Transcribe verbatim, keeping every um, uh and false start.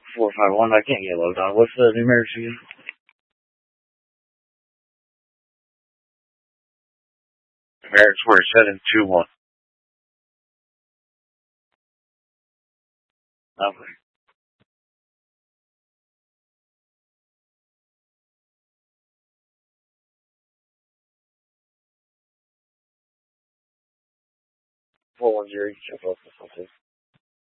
four five one. I can't get logged on. What's the numerics again? Numerics were seven two one. Okay. Four one zero. Check out the